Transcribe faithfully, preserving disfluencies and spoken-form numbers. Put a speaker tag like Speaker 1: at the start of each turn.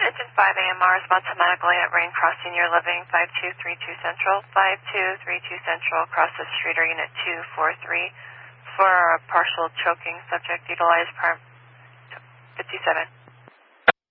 Speaker 1: Engine five A M R, response to medical at Rain Crossing, your living, five two three two Central, five two three two Central, across the street or unit two four three, for a partial choking subject, utilize part fifty-seven.